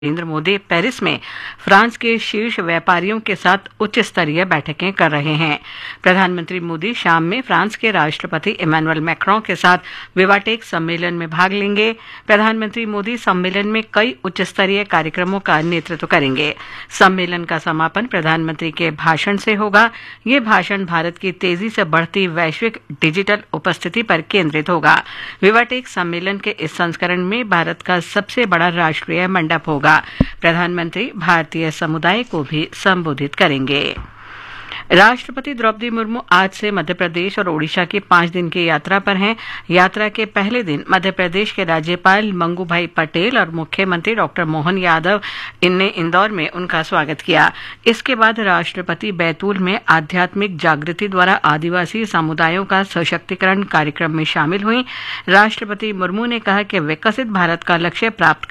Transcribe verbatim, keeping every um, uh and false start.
Narendra Modi Paris में France के शीर्ष व्यापारियों के साथ उच्च स्तरीय बैठकें कर रहे हैं। प्रधानमंत्री मोदी शाम में फ्रांस के राष्ट्रपति इमैनुअल मैक्रों के साथ विवाटेक सम्मेलन में भाग लेंगे। प्रधानमंत्री मोदी सम्मेलन में कई उच्च स्तरीय कार्यक्रमों का नेतृत्व करेंगे। सम्मेलन का समापन प्रधानमंत्री के भाषण से होगा। ये भाषण भारत की तेजी से बढ़ती वैश्विक डिजिटल उपस्थिति पर केंद्रित होगा। विवाटेक सम्मेलन के इस संस्करण में भारत का सबसे बड़ा राष्ट्रीय मंडप होगा। प्रधानमंत्री भारतीय समुदाय को भी संबोधित करेंगे। राष्ट्रपति द्रौपदी मुर्मू आज से मध्य प्रदेश और ओडिशा की पांच दिन की यात्रा पर हैं। यात्रा के पहले दिन मध्य प्रदेश के राज्यपाल मंगू भाई पटेल और मुख्यमंत्री डॉक्टर मोहन यादव ने इंदौर में उनका स्वागत किया। इसके बाद राष्ट्रपति बैतूल में आध्यात्मिक जागृति द्वारा आदिवासी समुदायों का सशक्तिकरण कार्यक्रम में शामिल हुई। राष्ट्रपति मुर्मू ने कहा कि विकसित भारत का लक्ष्य प्राप्त